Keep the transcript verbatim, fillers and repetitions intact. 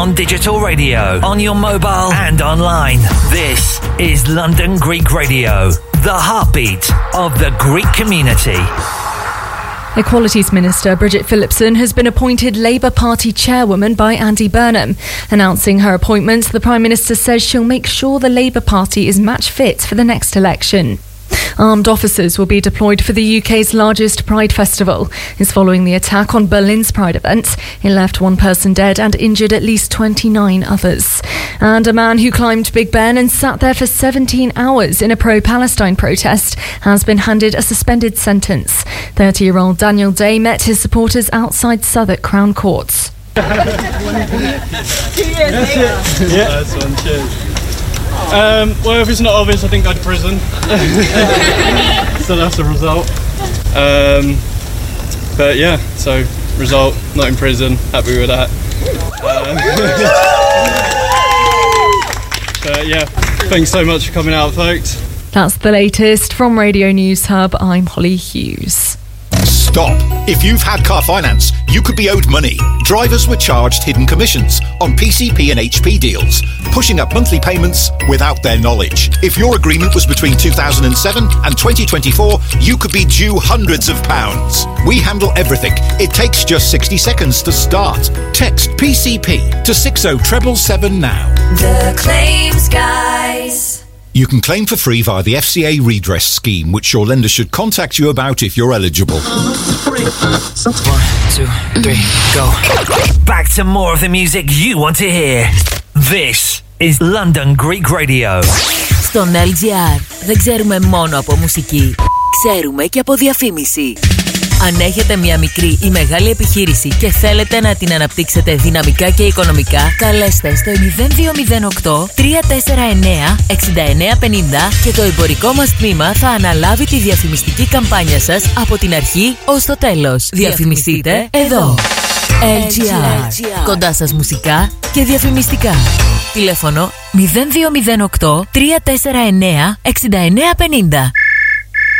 on digital radio, on your mobile and online. This is London Greek Radio, the heartbeat of the Greek community. Equalities Minister Bridget Phillipson has been appointed Labour Party chairwoman by Andy Burnham. Announcing her appointment, the Prime Minister says she'll make sure the Labour Party is match fit for the next election. Armed officers will be deployed for the U K's largest Pride festival. It's following the attack on Berlin's Pride event. It left one person dead and injured at least twenty-nine others. And a man who climbed Big Ben and sat there for seventeen hours in a pro-Palestine protest has been handed a suspended sentence. thirty-year-old Daniel Day met his supporters outside Southwark Crown Court. That's it. Yeah. Nice one, cheers. Um, well, if it's not obvious, I think go to prison. So that's the result. Um, but yeah, so result, not in prison, happy with that. Um, but yeah, thanks so much for coming out, folks. That's the latest from Radio News Hub. I'm Holly Hughes. Stop. If you've had car finance, you could be owed money. Drivers were charged hidden commissions on P C P and H P deals, pushing up monthly payments without their knowledge. If your agreement was between two thousand seven and twenty twenty-four, you could be due hundreds of pounds. We handle everything. It takes just sixty seconds to start. Text P C P to six oh seven seven now. The Claims Guys. You can claim for free via the F C A redress scheme, which your lender should contact you about if you're eligible. One, two, three, go. Back to more of the music you want to hear. This is London Greek Radio. Στον L G R δεν ξέρουμε μόνο από μουσική, ξέρουμε και από διαφήμιση. Αν έχετε μια μικρή ή μεγάλη επιχείρηση και θέλετε να την αναπτύξετε δυναμικά και οικονομικά, καλέστε στο εννιά δύο μηδέν οκτώ τρία τέσσερα εννέα έξι εννέα πενήντα και το εμπορικό μας τμήμα θα αναλάβει τη διαφημιστική καμπάνια σας από την αρχή ως το τέλος. Διαφημιστείτε εδώ. L G R. Κοντά σας μουσικά και διαφημιστικά. Τηλέφωνο εννιά δύο μηδέν οκτώ τρία τέσσερα εννέα έξι εννέα πενήντα.